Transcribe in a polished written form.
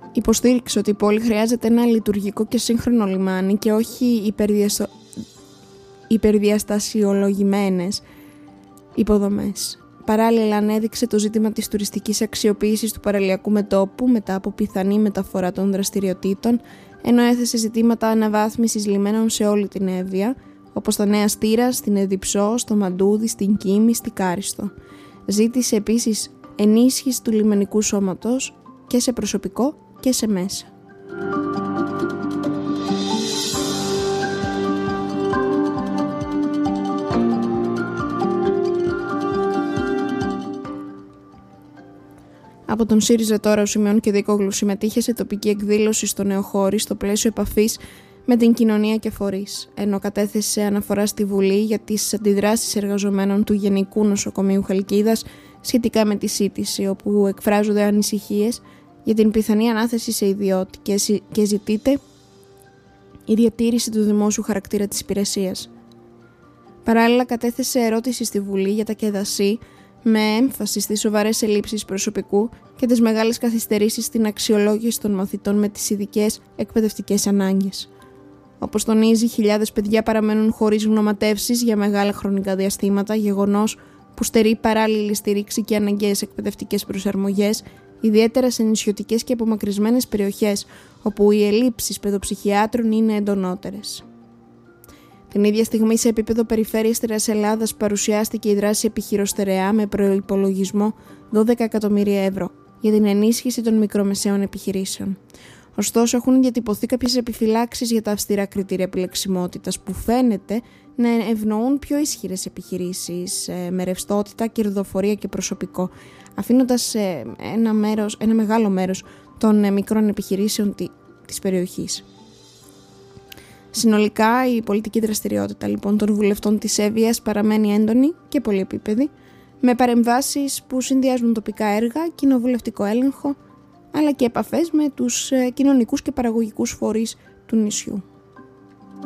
Υποστήριξε ότι η πόλη χρειάζεται ένα λειτουργικό και σύγχρονο λιμάνι και όχι υπερδιαστασιολογημένες υποδομές. Παράλληλα, ανέδειξε το ζήτημα της τουριστικής αξιοποίησης του παραλιακού μετώπου μετά από πιθανή μεταφορά των δραστηριοτήτων, ενώ έθεσε ζητήματα αναβάθμισης λιμένων σε όλη την Εύβοια, όπως τα Νέα Στήρα, στην Εδιψό, στο Μαντούδι, στην Κίμη, στη Κάριστο. Ζήτησε επίσης ενίσχυση του λιμενικού σώματος και σε προσωπικό και σε μέσα. Από τον ΣΥΡΙΖΑ τώρα ο Σιμεών Κηδικόγλου συμμετείχε σε τοπική εκδήλωση στο Νεοχώρι στο πλαίσιο επαφής με την κοινωνία και φορείς, ενώ κατέθεσε αναφορά στη Βουλή για τις αντιδράσεις εργαζομένων του Γενικού Νοσοκομείου Χαλκίδας σχετικά με τη σύντηση, όπου εκφράζονται ανησυχίες για την πιθανή ανάθεση σε ιδιώτη και ζητείται η διατήρηση του δημόσιου χαρακτήρα της υπηρεσίας. Παράλληλα, κατέθεσε ερώτηση στη Βουλή για τα ΚΕΔΑΣΥ με έμφαση στις σοβαρές ελλείψεις προσωπικού και τις μεγάλες καθυστερήσεις στην αξιολόγηση των μαθητών με τις ειδικές εκπαιδευτικές ανάγκες. Όπως τονίζει, χιλιάδες παιδιά παραμένουν χωρίς γνωματεύσεις για μεγάλα χρονικά διαστήματα, γεγονός που στερεί παράλληλη στήριξη και αναγκαίες εκπαιδευτικές προσαρμογές, ιδιαίτερα σε νησιωτικές και απομακρυσμένες περιοχές, όπου οι ελλείψεις παιδοψυχιάτρων είναι εντονότερες. Την ίδια στιγμή, σε επίπεδο περιφέρειας της Ελλάδας, παρουσιάστηκε η δράση Επιχειροστερεά με προϋπολογισμό 12 εκατομμύρια ευρώ για την ενίσχυση των μικρομεσαίων επιχειρήσεων. Ωστόσο, έχουν διατυπωθεί κάποιες επιφυλάξεις για τα αυστηρά κριτήρια επιλεξιμότητας που φαίνεται να ευνοούν πιο ισχυρές επιχειρήσεις με ρευστότητα, κερδοφορία και προσωπικό, αφήνοντας ένα μεγάλο μέρος των μικρών επιχειρήσεων της περιοχής. Συνολικά, η πολιτική δραστηριότητα λοιπόν των βουλευτών της Εύβοιας παραμένει έντονη και πολυεπίπεδη, με παρεμβάσεις που συνδυάζουν τοπικά έργα, κοινοβουλευτικό έλεγχο, αλλά και επαφές με τους κοινωνικούς και παραγωγικούς φορείς του νησιού.